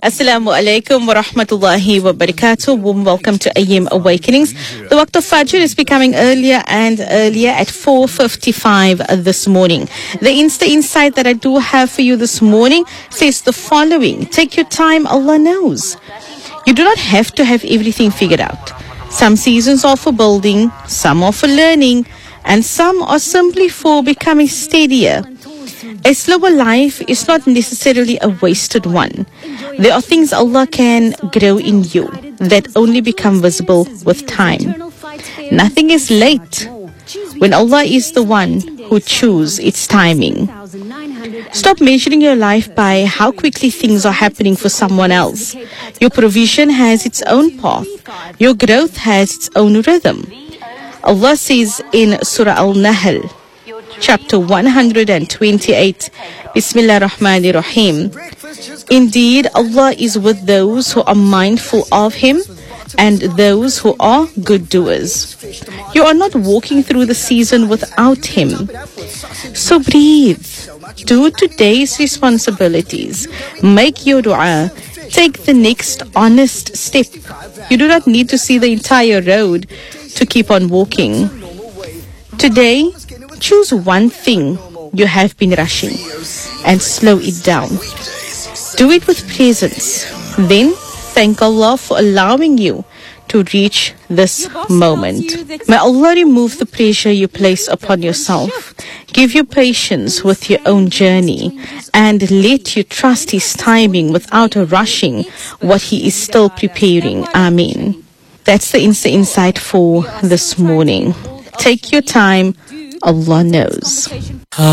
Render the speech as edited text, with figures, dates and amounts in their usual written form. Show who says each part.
Speaker 1: Assalamu alaikum wa rahmatullahi wa barakatuh. Warm welcome to AM Awakenings. The Waqt of Fajr is becoming earlier and earlier at 4:55 this morning. The insight that I do have for you this morning says the following: take your time, Allah knows. You do not have to have everything figured out. Some seasons are for building, some are for learning, and some are simply for becoming steadier. A slower life is not necessarily a wasted one. There are things Allah can grow in you that only become visible with time. Nothing is late when Allah is the one who chooses its timing. Stop measuring your life by how quickly things are happening for someone else. Your provision has its own path. Your growth has its own rhythm. Allah says in Surah Al-Nahl, Chapter 128, Bismillah Rahmanir Rahim. Indeed, Allah is with those who are mindful of Him and those who are good doers. You are not walking through the season without Him. So breathe. Do today's responsibilities. Make your dua. Take the next honest step. You do not need to see the entire road to keep on walking. Today, choose one thing you have been rushing and slow it down. Do it with presence. Then thank Allah for allowing you to reach this moment. May Allah remove the pressure you place upon yourself. Give you patience with your own journey and let you trust His timing without rushing what He is still preparing. Ameen. That's the insight for this morning. Take your time. Allah knows.